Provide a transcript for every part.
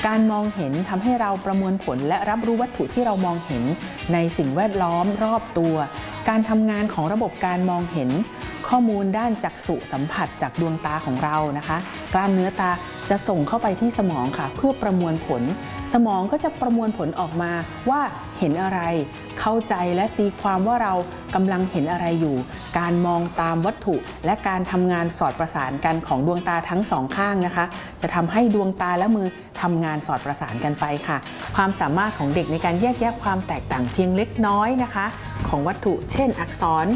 การมองเห็นทำให้เราประมวลผลและรับรู้วัตถุที่เรามองเห็นในสิ่งแวดล้อมรอบตัวการทำงานของระบบการมองเห็นข้อมูลด้านจักษุสัมผัสจากดวงตาของเรานะคะกล้ามเนื้อตาจะส่งเข้าไปที่สมองค่ะเพื่อประมวลผลสมองก็จะประมวลผลออกมาว่าเห็นอะไรเข้าใจและตีความว่าเรากำลังเห็นอะไรอยู่การมองตามวัตถุและการทำงานสอดประสานกันของดวงตาทั้งสองข้างนะคะจะทำให้ดวงตาและมือทำงานสอดประสานกันไปค่ะความสามารถของเด็กในการแยกแยะความแตกต่างเพียงเล็กน้อยนะคะของวัตถุเช่นอักษร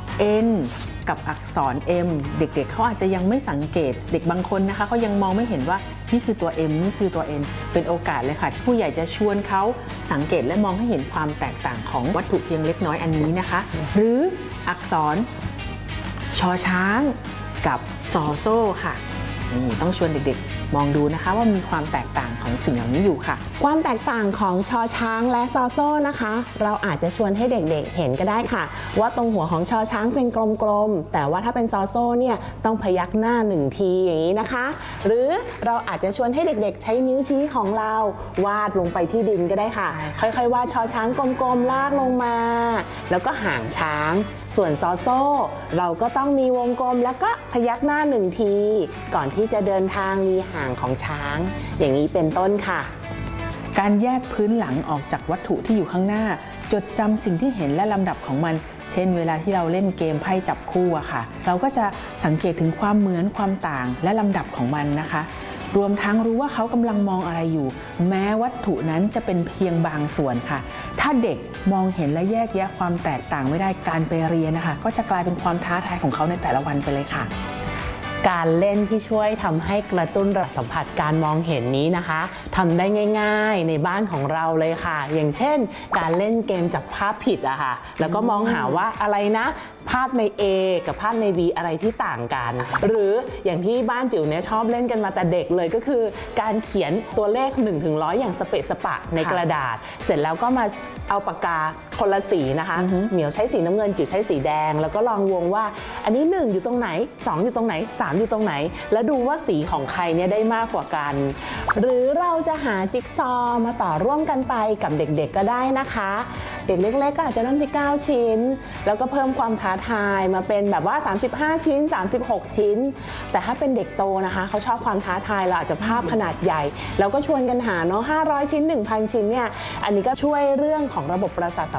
N กับอักษร M เด็กๆเขาอาจจะยังไม่สังเกตเด็กบางคนนะคะเขายังมองไม่เห็นว่านี่คือตัว M นี่คือตัว N เป็นโอกาสเลยค่ะที่ผู้ใหญ่จะชวนเขาสังเกตและมองให้เห็นความแตกต่างของวัตถุเพียงเล็กน้อยอันนี้นะคะหรืออักษรชอช้างกับซอโซ่ค่ะนี่ต้องชวนเด็กๆมองดูนะคะว่ามีความแตกต่างของสิ่งเหล่านี้อยู่ค่ะความแตกต่างของชอช้างและซอโซ่นะคะเราอาจจะชวนให้เด็กๆเห็นก็ได้ค่ะว่าตรงหัวของชอช้างเป็นกลมๆแต่ว่าถ้าเป็นซอโซ่เนี่ยต้องพยักหน้า1ทีอย่างนี้นะคะหรือเราอาจจะชวนให้เด็กๆใช้นิ้วชี้ของเราวาดลงไปที่ดินก็ได้ค่ะค่อยๆวาดชอช้างกลมๆลากลงมาแล้วก็หางช้างส่วนซอโซ่เราก็ต้องมีวงกลมแล้วก็พยักหน้า1ทีก่อนที่จะเดินทางมีหางของช้างอย่างนี้เป็นต้นค่ะการแยกพื้นหลังออกจากวัตถุที่อยู่ข้างหน้าจดจำสิ่งที่เห็นและลำดับของมันเช่นเวลาที่เราเล่นเกมไพ่จับคู่อะค่ะเราก็จะสังเกตถึงความเหมือนความต่างและลำดับของมันนะคะรวมทั้งรู้ว่าเขากำลังมองอะไรอยู่แม้วัตถุนั้นจะเป็นเพียงบางส่วนค่ะถ้าเด็กมองเห็นและแยกแยะความแตกต่างไม่ได้การไปเรียนนะคะก็จะกลายเป็นความท้าทายของเขาในแต่ละวันไปเลยค่ะการเล่นที่ช่วยทำให้กระตุ้นระดับสัมผัสการมองเห็นนี้นะคะทำได้ง่ายๆในบ้านของเราเลยค่ะอย่างเช่นการเล่นเกมจับภาพผิดอะค่ะแล้วก็มองหาว่าอะไรนะภาพใน A กับภาพใน B อะไรที่ต่างกันหรืออย่างที่บ้านจิ๋วเนี่ยชอบเล่นกันมาแต่เด็กเลยก็คือการเขียนตัวเลข1 ถึง 100อย่างสเปะสปะในกระดาษเสร็จแล้วก็มาเอาปากกาคนละสีนะคะเหมียวใช้สีน้ำเงินจิ๋วใช้สีแดงแล้วก็ลองวงว่าอันนี้1อยู่ตรงไหน2อยู่ตรงไหน3อยู่ตรงไหนแล้วดูว่าสีของใครเนี่ยได้มากกว่ากันหรือเราจะหาจิ๊กซอว์มาต่อร่วมกันไปกับเด็กๆก็ได้นะคะเด็กเล็กๆก็อาจจะเริ่มที่9ชิ้นแล้วก็เพิ่มความท้าทายมาเป็นแบบว่า35ชิ้น36ชิ้นแต่ถ้าเป็นเด็กโตนะคะเขาชอบความท้าทายเราอาจจะภาพขนาดใหญ่แล้วก็ชวนกันหาเนาะ500ชิ้น 1,000 ชิ้นเนี่ยอันนี้ก็ช่วยเรื่องของระบบประสาท